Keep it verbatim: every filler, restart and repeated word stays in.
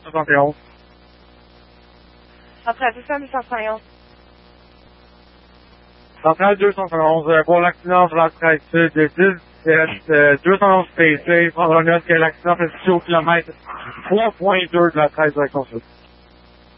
soixante et onze. Centrale deux cent soixante et onze. Centrale deux cent soixante et onze, pour l'accident sur la treize sud, dix-sept, euh, deux cent onze P C, prendre note que l'accident s'est situé au kilomètre trois point deux de la treize direction sud.